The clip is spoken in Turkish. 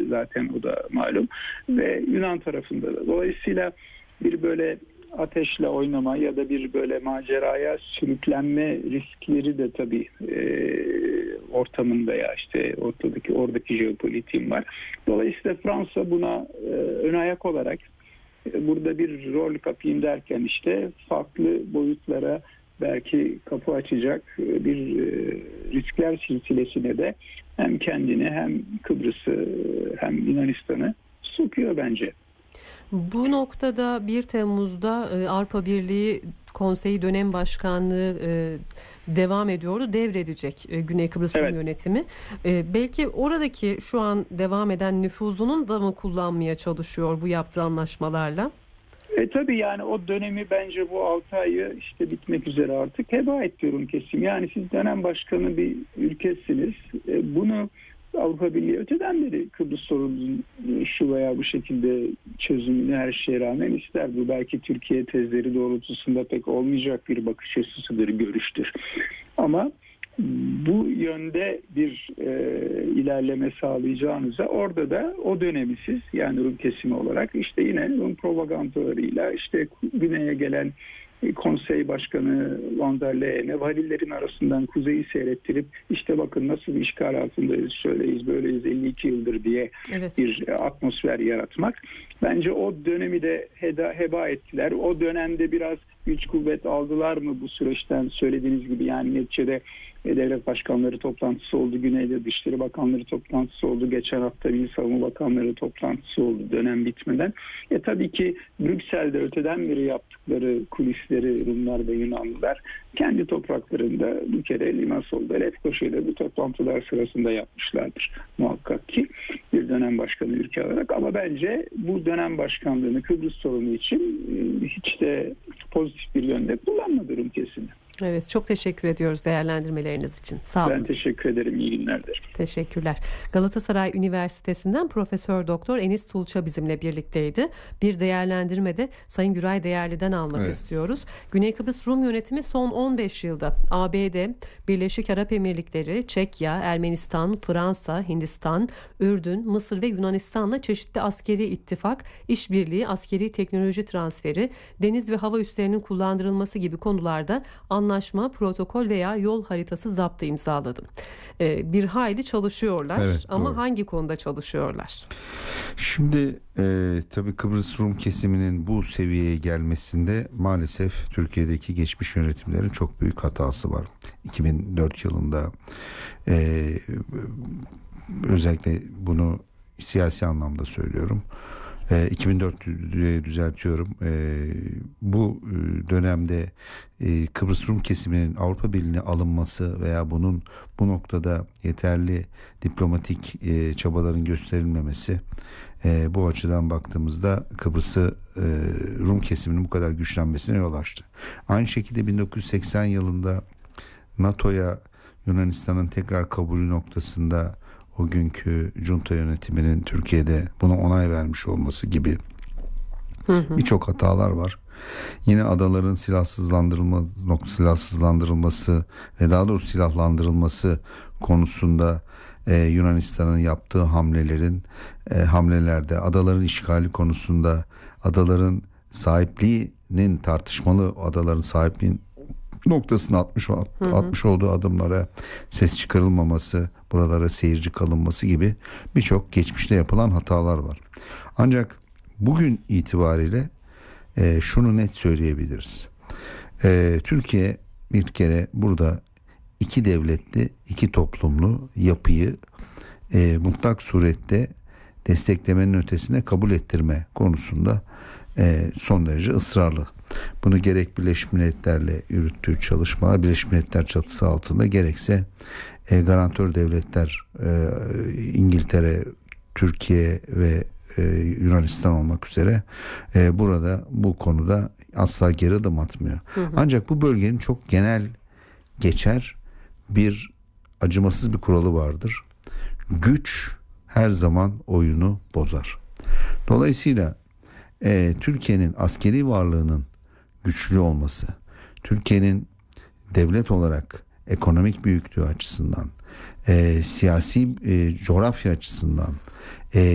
zaten o da malum ve Yunan tarafında da. Dolayısıyla bir böyle ateşle oynama ya da bir böyle maceraya sürüklenme riskleri de tabii ortamında ya işte oradaki jeopolitiğim var. Dolayısıyla Fransa buna ön ayak olarak burada bir rol kapayım derken işte farklı boyutlara belki kapı açacak bir riskler silsilesine de hem kendini hem Kıbrıs'ı hem Yunanistan'ı sokuyor bence. Bu noktada 1 Temmuz'da Avrupa Birliği Konseyi Dönem Başkanlığı devam ediyordu. Devredecek Güney Kıbrıs Rum Yönetimi. Belki oradaki şu an devam eden nüfuzunun da mı kullanmaya çalışıyor bu yaptığı anlaşmalarla? Tabii yani o dönemi bence bu 6 ayı işte bitmek üzere artık heba ediyorum kesim. Yani siz dönem başkanı bir ülkesiniz. Bunu Avrupa Birliği öteden beri Kıbrıs sorununun şu veya bu şekilde çözümünü her şeye rağmen ister. Bu belki Türkiye tezleri doğrultusunda pek olmayacak bir bakış açısıdır, görüştür. Ama bu yönde bir ilerleme sağlayacağınıza orada da o dönemi siz yani Rum kesimi olarak işte yine Rum propagandalarıyla işte güneye gelen konsey başkanı Van der Leyen'e varillerin arasından kuzeyi seyrettirip işte bakın nasıl bir işgal altındayız, şöyleyiz, böyleyiz 52 yıldır diye bir atmosfer yaratmak. Bence o dönemi de heba ettiler. O dönemde biraz güç kuvvet aldılar mı bu süreçten söylediğiniz gibi yani neticede devlet başkanları toplantısı oldu. Güney'de Dışişleri Bakanları toplantısı oldu. Geçen hafta Milli Savunma Bakanları toplantısı oldu dönem bitmeden. Tabii ki Brüksel'de öteden beri yaptıkları kulisleri Rumlar ve Yunanlılar kendi topraklarında bir kere Limassol'da Lefkoşa'da bu toplantılar sırasında yapmışlardır. Muhakkak ki bir dönem başkanı ülke olarak ama bence bu dönem başkanlığını Kıbrıs sorunu için hiç de pozitif bir yönde kullanmadı Rum kesimi. Evet, çok teşekkür ediyoruz değerlendirmeleriniz için. Sağ olun. Ben teşekkür ederim. İyi günler dilerim. Teşekkürler. Galatasaray Üniversitesi'nden Profesör Doktor Enis Tulça bizimle birlikteydi. Bir değerlendirmede Sayın Güray Değerli'den almak istiyoruz. Güney Kıbrıs Rum yönetimi son 15 yılda ABD, Birleşik Arap Emirlikleri, Çekya, Ermenistan, Fransa, Hindistan, Ürdün, Mısır ve Yunanistan'la çeşitli askeri ittifak, işbirliği, askeri teknoloji transferi, deniz ve hava üslerinin kullandırılması gibi konularda anlaşma, protokol veya yol haritası zaptı imzaladı. Bir hayli çalışıyorlar ama hangi konuda çalışıyorlar? Şimdi tabii Kıbrıs Rum kesiminin bu seviyeye gelmesinde maalesef Türkiye'deki geçmiş yönetimlerin çok büyük hatası var. 2004 yılında özellikle bunu siyasi anlamda söylüyorum. 2004 düzeltiyorum. Bu dönemde Kıbrıs Rum kesiminin Avrupa Birliği'ne alınması veya bunun bu noktada yeterli diplomatik çabaların gösterilmemesi bu açıdan baktığımızda Kıbrıs'ı Rum kesiminin bu kadar güçlenmesine yol açtı. Aynı şekilde 1980 yılında NATO'ya Yunanistan'ın tekrar kabulü noktasında o günkü junta yönetiminin Türkiye'de buna onay vermiş olması gibi birçok hatalar var. Yine adaların silahsızlandırılması ve daha doğrusu silahlandırılması konusunda Yunanistan'ın yaptığı hamlelerde adaların işgali konusunda adaların sahipliğinin tartışmalı adaların sahipliğinin noktasına atmış olduğu adımlara ses çıkarılmaması, buralara seyirci kalınması gibi birçok geçmişte yapılan hatalar var. Ancak bugün itibariyle şunu net söyleyebiliriz. Türkiye bir kere burada iki devletli, iki toplumlu yapıyı mutlak surette desteklemenin ötesine kabul ettirme konusunda son derece ısrarlı. Bunu gerek Birleşmiş Milletler'le yürüttüğü çalışmalar, Birleşmiş Milletler çatısı altında gerekse garantör devletler İngiltere, Türkiye ve Yunanistan olmak üzere burada bu konuda asla geri adım atmıyor. Ancak bu bölgenin çok genel geçer bir acımasız bir kuralı vardır. Güç her zaman oyunu bozar. Dolayısıyla Türkiye'nin askeri varlığının güçlü olması, Türkiye'nin devlet olarak ekonomik büyüklüğü açısından, siyasi coğrafya açısından